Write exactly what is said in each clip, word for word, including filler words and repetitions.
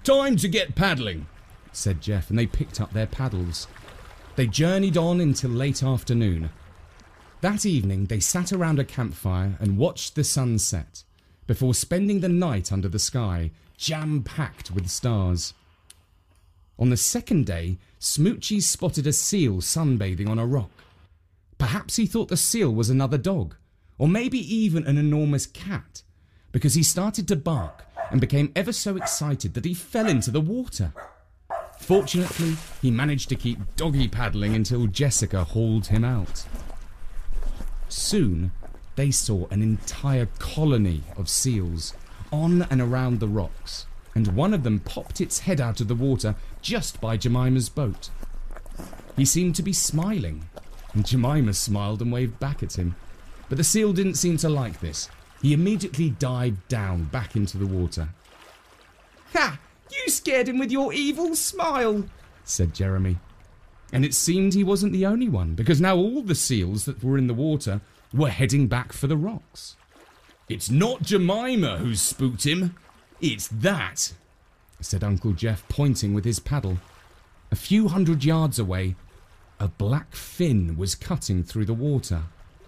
Time to get paddling, said Jeff, and they picked up their paddles. They journeyed on until late afternoon. That evening they sat around a campfire and watched the sun set, before spending the night under the sky, jam-packed with stars. On the second day, Smoochie spotted a seal sunbathing on a rock. Perhaps he thought the seal was another dog, or maybe even an enormous cat, because he started to bark and became ever so excited that he fell into the water. Fortunately, he managed to keep doggy paddling until Jessica hauled him out. Soon, they saw an entire colony of seals on and around the rocks, and one of them popped its head out of the water just by Jemima's boat. He seemed to be smiling, and Jemima smiled and waved back at him. But the seal didn't seem to like this. He immediately dived down back into the water. "Ha! You scared him with your evil smile," said Jeremy. And it seemed he wasn't the only one, because now all the seals that were in the water were heading back for the rocks. "It's not Jemima who's spooked him. It's that," said Uncle Jeff, pointing with his paddle. A few hundred yards away, a black fin was cutting through the water.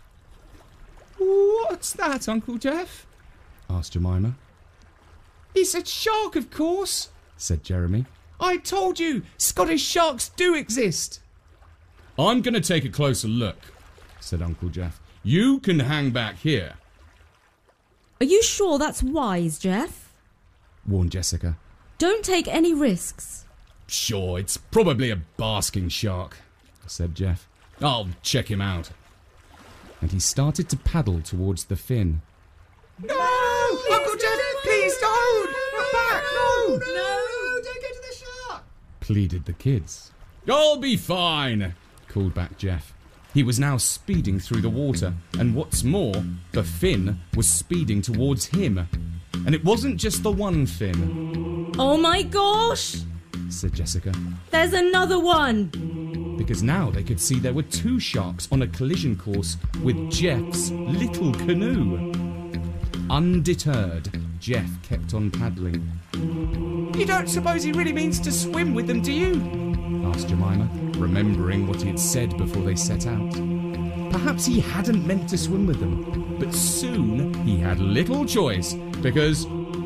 "What's that, Uncle Jeff?" asked Jemima. "It's a shark, of course," said Jeremy. "I told you, Scottish sharks do exist." "I'm going to take a closer look," said Uncle Jeff. "You can hang back here." "Are you sure that's wise, Jeff?" warned Jessica. "Don't take any risks." "Sure, it's probably a basking shark," said Jeff. "I'll check him out." And he started to paddle towards the fin. No! Uncle Jeff, please don't! Come back! No! No! Don't go to the shark! Pleaded the kids. "I'll be fine," called back Jeff. He was now speeding through the water, and what's more, the fin was speeding towards him. And it wasn't just the one fin. "Oh my gosh!" said Jessica. "There's another one!" Because now they could see there were two sharks on a collision course with Jeff's little canoe. Undeterred, Jeff kept on paddling. "You don't suppose he really means to swim with them, do you?" asked Jemima, remembering what he had said before they set out. Perhaps he hadn't meant to swim with them, but soon he had little choice, because...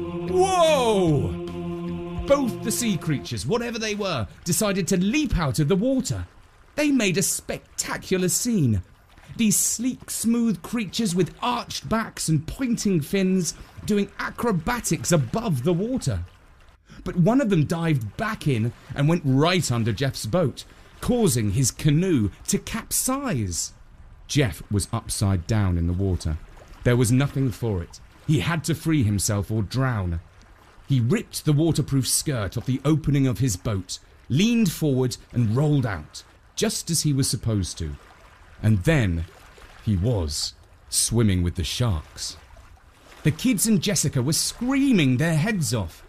Whoa! Both the sea creatures, whatever they were, decided to leap out of the water. They made a spectacular scene. These sleek, smooth creatures with arched backs and pointing fins doing acrobatics above the water. But one of them dived back in and went right under Jeff's boat, causing his canoe to capsize. Jeff was upside down in the water. There was nothing for it. He had to free himself or drown. He ripped the waterproof skirt off the opening of his boat, leaned forward and rolled out, just as he was supposed to. And then he was swimming with the sharks. The kids and Jessica were screaming their heads off.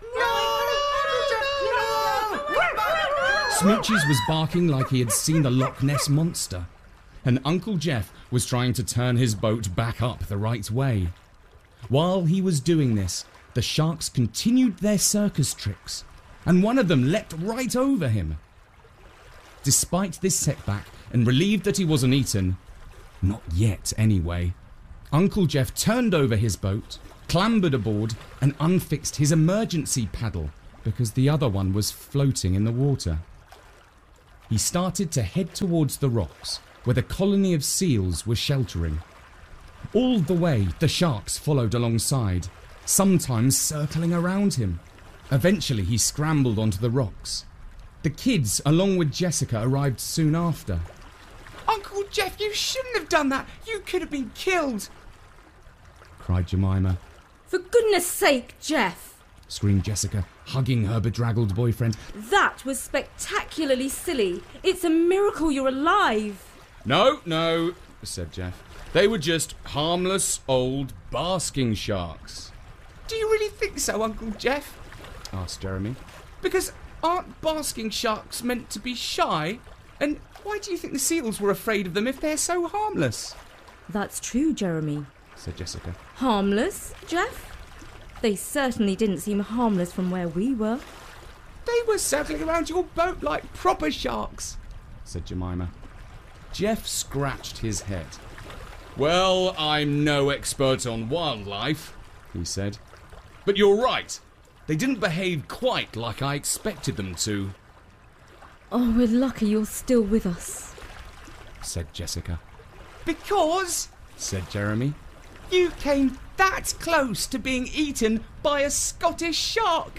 Smoochies was barking like he had seen the Loch Ness Monster, and Uncle Jeff was trying to turn his boat back up the right way. While he was doing this, the sharks continued their circus tricks, and one of them leapt right over him. Despite this setback, and relieved that he wasn't eaten, not yet anyway, Uncle Jeff turned over his boat, clambered aboard, and unfixed his emergency paddle because the other one was floating in the water. He started to head towards the rocks where the colony of seals were sheltering. All the way, the sharks followed alongside, sometimes circling around him. Eventually, he scrambled onto the rocks. The kids, along with Jessica, arrived soon after. "Uncle Jeff, you shouldn't have done that. You could have been killed," cried Jemima. "For goodness sake, Jeff!" screamed Jessica, hugging her bedraggled boyfriend. "That was spectacularly silly. It's a miracle you're alive." "No, no," said Jeff. "They were just harmless old basking sharks." "Do you really think so, Uncle Jeff?" asked Jeremy. "Because aren't basking sharks meant to be shy? And why do you think the seals were afraid of them if they're so harmless?" "That's true, Jeremy," said Jessica. "Harmless, Jeff? They certainly didn't seem harmless from where we were." They were circling around your boat like proper sharks, said Jemima. Jeff scratched his head. Well, I'm no expert on wildlife, he said. But you're right. They didn't behave quite like I expected them to. Oh, we're lucky you're still with us, said Jessica. Because, said Jeremy, you came that close to being eaten by a Scottish shark.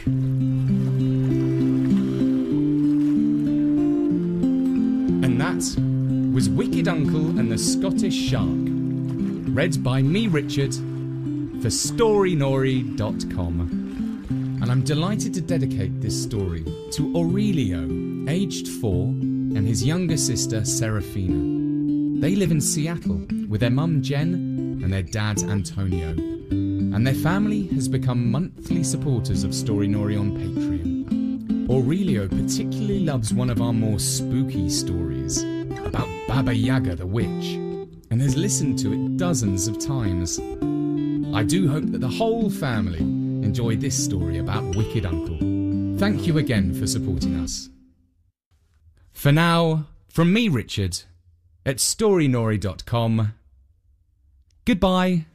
And that was Wicked Uncle and the Scottish Shark, read by me, Richard, for story nori dot com. And I'm delighted to dedicate this story to Aurelio, aged four, and his younger sister, Serafina. They live in Seattle with their mum, Jen, and their dad, Antonio. And their family has become monthly supporters of Story Nori on Patreon. Aurelio particularly loves one of our more spooky stories about Baba Yaga the witch, and has listened to it dozens of times. I do hope that the whole family enjoy this story about Wicked Uncle. Thank you again for supporting us. For now, from me, Richard, at story nori dot com, goodbye.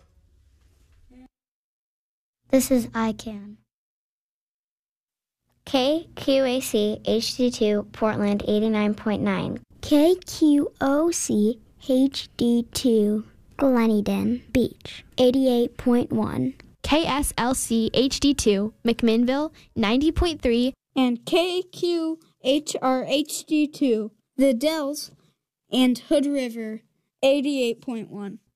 This is I Can. K Q A C H D two Portland eighty-nine point nine. K Q O C H D two Gleneden Beach eighty-eight point one. K S L C H D two McMinnville ninety point three. And K Q H R H D two The Dells and Hood River eighty-eight point one.